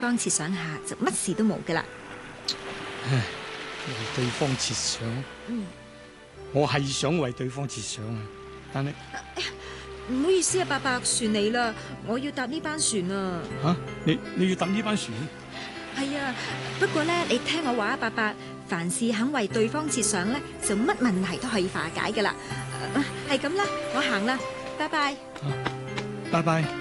方設想下就乜事都冇噶啦。 唉，為對方設想，我係想為對方設想啊，但係唔好意思啊，伯伯，船嚟啦，我要搭呢班船啊。 吓，你要搭呢班船？ 係啊，不過咧，你聽我話啊，伯伯，凡事肯為對方設想咧，就乜問題都可以化解噶啦。係咁啦，我行啦，拜拜。 拜拜。